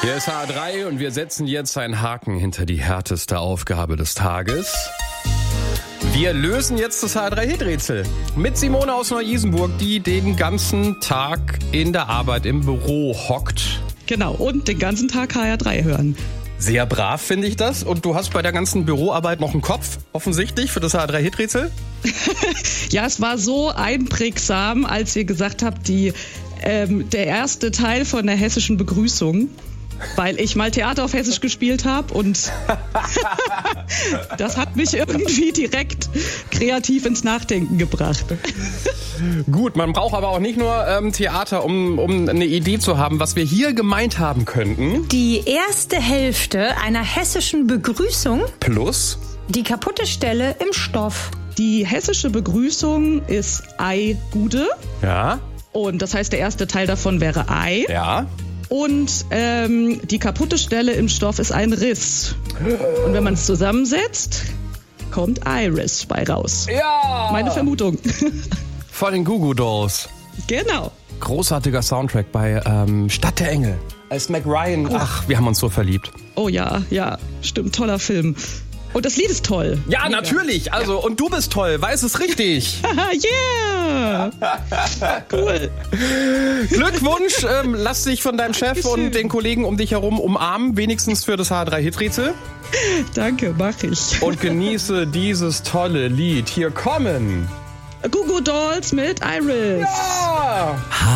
Hier ist HR3 und wir setzen jetzt einen Haken hinter die härteste Aufgabe des Tages. Wir lösen jetzt das HR3-Hit-Rätsel mit Simone aus Neu-Isenburg, die den ganzen Tag in der Arbeit im Büro hockt. Genau, und den ganzen Tag HR3 hören. Sehr brav finde ich das. Und du hast bei der ganzen Büroarbeit noch einen Kopf, offensichtlich, für das HR3-Hit-Rätsel? Ja, es war so einprägsam, als ihr gesagt habt, der erste Teil von der hessischen Begrüßung, weil ich mal Theater auf Hessisch gespielt habe und das hat mich irgendwie direkt kreativ ins Nachdenken gebracht. Gut, man braucht aber auch nicht nur Theater, um eine Idee zu haben, was wir hier gemeint haben könnten. Die erste Hälfte einer hessischen Begrüßung Plus die kaputte Stelle im Stoff. Die hessische Begrüßung ist Ei Gude. Ja. Und das heißt, der erste Teil davon wäre Ei. Ja. Und die kaputte Stelle im Stoff ist ein Riss. Und wenn man es zusammensetzt, kommt Iris bei raus. Ja! Meine Vermutung. Von den Goo Goo Dolls. Genau. Großartiger Soundtrack bei Stadt der Engel. Als Mac Ryan. Ach, wir haben uns so verliebt. Oh ja, stimmt, toller Film. Und das Lied ist toll. Ja, Mega. Natürlich. Also, und du bist toll, weiß es richtig. Yeah! Cool. Glückwunsch, lass dich von deinem Chef und den Kollegen um dich herum umarmen, wenigstens für das HR3-Hit-Rätsel. Danke, mach ich. Und genieße dieses tolle Lied. Hier kommen Goo Goo Dolls mit Iris. Ja!